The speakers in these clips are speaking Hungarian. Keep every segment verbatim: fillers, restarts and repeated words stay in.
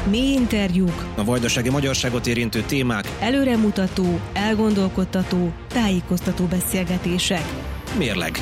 Mély interjúk, a vajdasági magyarságot érintő témák, előremutató, elgondolkodtató, tájékoztató beszélgetések. Mérleg.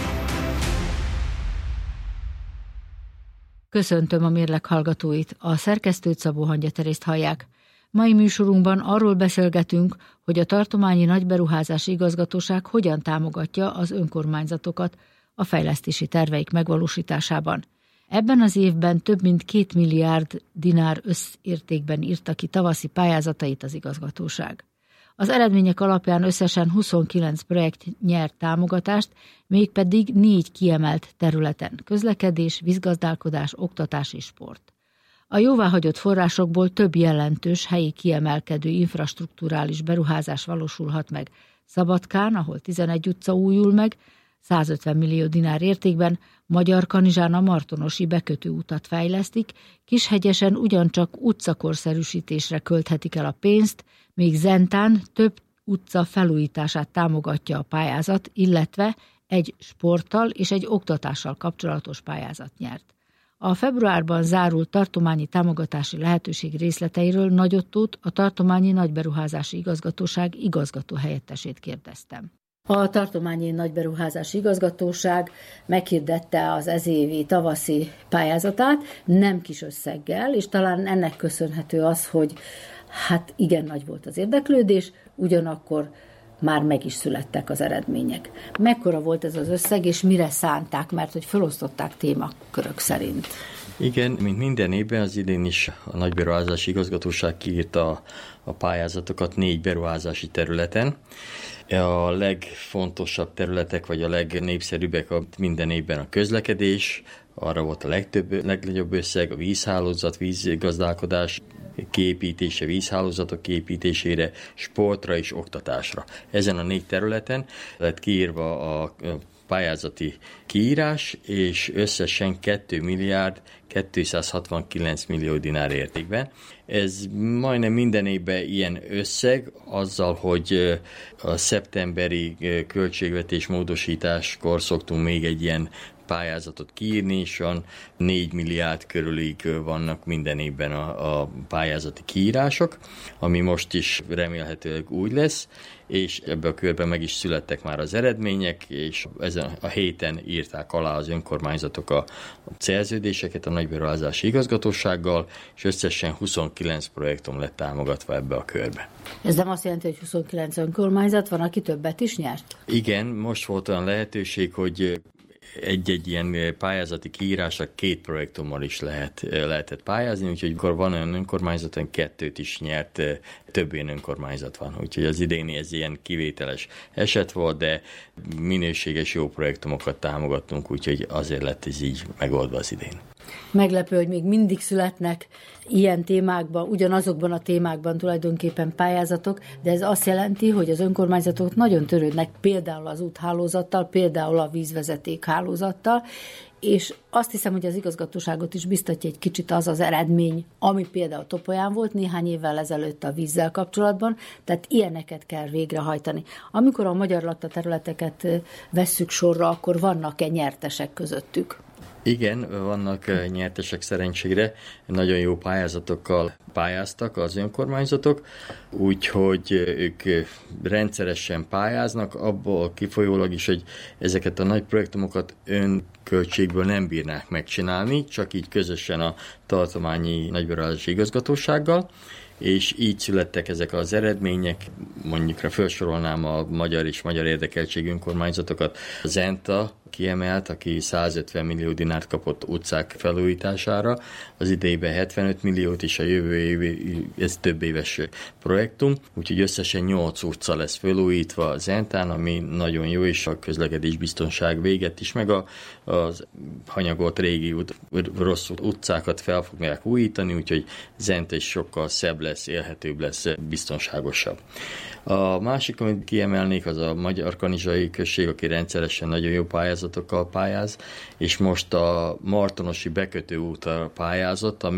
Köszöntöm a Mérleg hallgatóit, a szerkesztőt, Szabó Hangya Terészt hallják. Mai műsorunkban arról beszélgetünk, hogy a Tartományi Nagyberuházási Igazgatóság hogyan támogatja az önkormányzatokat a fejlesztési terveik megvalósításában. Ebben az évben több mint két milliárd dinár összértékben írta ki tavaszi pályázatait az igazgatóság. Az eredmények alapján összesen huszonkilenc projekt nyert támogatást, mégpedig négy kiemelt területen: közlekedés, vízgazdálkodás, oktatás és sport. A jóváhagyott forrásokból több jelentős helyi kiemelkedő infrastrukturális beruházás valósulhat meg Szabadkán, ahol tizenegy utca újul meg, százötven millió dinár értékben, Magyarkanizsán a Martonosi bekötő utat fejlesztik, Kishegyesen ugyancsak utcakorszerűsítésre költhetik el a pénzt, míg Zentán több utca felújítását támogatja a pályázat, illetve egy sporttal és egy oktatással kapcsolatos pályázat nyert. A februárban zárult tartományi támogatási lehetőség részleteiről Nagy Ottót, a Tartományi Nagyberuházási Igazgatóság igazgató helyettesét kérdeztem. A Tartományi Nagyberuházási Igazgatóság meghirdette az ezévi tavaszi pályázatát, nem kis összeggel, és talán ennek köszönhető az, hogy hát igen nagy volt az érdeklődés, ugyanakkor már meg is születtek az eredmények. Mekkora volt ez az összeg, és mire szánták, mert hogy felosztották témakörök szerint? Igen, mint minden évben, az idén is a Nagyberuházási Igazgatóság kiírta a pályázatokat négy beruházási területen. A legfontosabb területek, vagy a legnépszerűbbek a minden évben a közlekedés, arra volt a legtöbb, legnagyobb összeg, a vízhálózat, vízgazdálkodás kiépítése, vízhálózatok kiépítésére, sportra és oktatásra. Ezen a négy területen lett kiírva a pályázati kiírás, és összesen két milliárd kétszázhatvankilenc millió dinár értékben. Ez majdnem minden évben ilyen összeg, azzal, hogy a szeptemberi költségvetés módosításkor szoktunk még egy ilyen pályázatot kiírni, és van négy milliárd körülig vannak minden évben a, a pályázati kiírások, ami most is remélhetőleg úgy lesz, és ebben a körben meg is születtek már az eredmények, és ezen a héten írták alá az önkormányzatok a szerződéseket a Nagyberuházási Igazgatósággal, és összesen huszonkilenc projektum lett támogatva ebbe a körbe. Ez nem azt jelenti, hogy huszonkilenc önkormányzat van, aki többet is nyert? Igen, most volt olyan lehetőség, hogy egy-egy ilyen pályázati kiírásra két projektummal is lehet, lehetett pályázni, úgyhogy akkor van olyan önkormányzat, hogy kettőt is nyert, több ilyen önkormányzat van. Úgyhogy az idéni ez ilyen kivételes eset volt, de minőséges jó projektumokat támogattunk, úgyhogy azért lett ez így megoldva az idén. Meglepő, hogy még mindig születnek ilyen témákban, ugyanazokban a témákban tulajdonképpen pályázatok, de ez azt jelenti, hogy az önkormányzatok nagyon törődnek például az úthálózattal, például a vízvezeték hálózattal, és azt hiszem, hogy az igazgatóságot is biztatja egy kicsit az az eredmény, ami például Topolyán volt néhány évvel ezelőtt a vízzel kapcsolatban, tehát ilyeneket kell végrehajtani. Amikor a magyar lakta területeket vesszük sorra, akkor vannak-e nyertesek közöttük? Igen, vannak nyertesek szerencsére, nagyon jó pályázatokkal pályáztak az önkormányzatok, úgyhogy ők rendszeresen pályáznak, abból kifolyólag is, hogy ezeket a nagy projektumokat önköltségből nem bírnák megcsinálni, csak így közösen a Tartományi Nagyberuházási Igazgatósággal, és így születtek ezek az eredmények, mondjuk felsorolnám a magyar és magyar érdekeltségű önkormányzatokat. A Zenta kiemelt, aki százötven millió dinárt kapott utcák felújítására, az idejében hetvenöt milliót, és a jövő év, ez több éves projektum, úgyhogy összesen nyolc utca lesz felújítva a Zentán, ami nagyon jó, és a közlekedés biztonság véget is, meg a, az hanyagolt régi út, rossz utcákat fel fogják újítani, úgyhogy Zenta is sokkal szebb lesz, élhetőbb lesz, biztonságosabb. A másik, amit kiemelnék, az a Magyarkanizsai község, aki rendszeresen nagyon jó pályázatokkal pályáz, és most a Martonosi bekötő útra pályázott, ami